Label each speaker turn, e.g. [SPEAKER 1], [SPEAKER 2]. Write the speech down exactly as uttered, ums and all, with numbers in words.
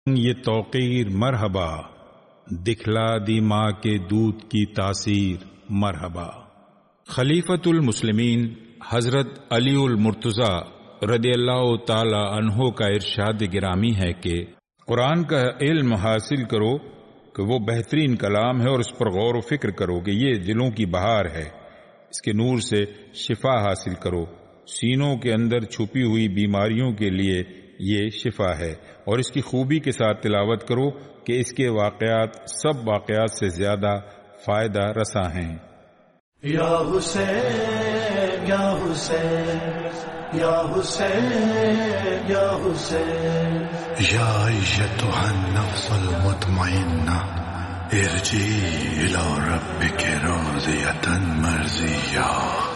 [SPEAKER 1] ये तौकीर मरहबा, दिखला दी माँ के दूध की तासीर मरहबा। खलीफतुल मुस्लिमीन हजरत अलीउल मुर्तज़ा रदियल्लाहु ताला अन्हो का इरशाद गिरामी है कि कुरान का इल्म हासिल करो कि वो बेहतरीन कलाम है, और उस पर गौर व फिक्र करो कि ये दिलों की बहार है। इसके नूर से शिफा हासिल करो, सीनों के अंदर छुपी हुई बीमारियों के लिए ये शिफा है। और इसकी खूबी के साथ तिलावत करो कि इसके वाक़यात सब वाक़यात से ज्यादा फायदा रसा हैं।
[SPEAKER 2] या हुसैन या हुसैन या हुसैन या हुसैन
[SPEAKER 3] या अय्यतुहन नफ्सुल मुतमइन्ना इरजी इला रब्बिक राज़ियतन मर्ज़िया।